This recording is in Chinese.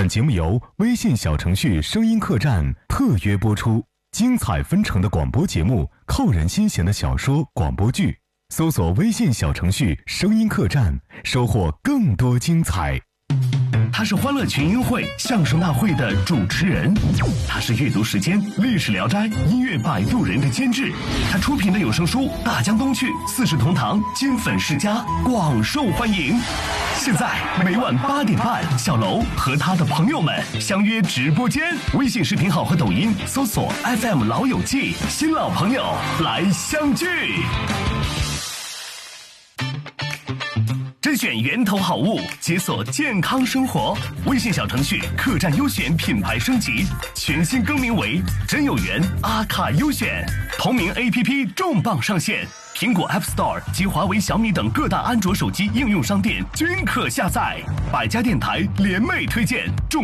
本节目由微信小程序声音客栈特约播出，精彩纷呈的广播节目，扣人心弦的小说、广播剧，搜索微信小程序声音客栈，收获更多精彩。 他是欢乐群英会相声大会的主持人，他是阅读时间历史聊斋音乐摆渡人的监制，他出品的有声书《大江东去》四世同堂金粉世家广受欢迎。现在每晚8点半，小楼和他的朋友们相约直播间，微信视频号和抖音搜索 FM 老友记，新老朋友来相聚。甄选源头好物，解锁健康生活。微信小程序客栈优选品牌升级，全新更名为真有缘阿卡优选。同名 APP 重磅上线，苹果 App Store 及华为、小米等各大安卓手机应用商店均可下载。百家电台联袂推荐。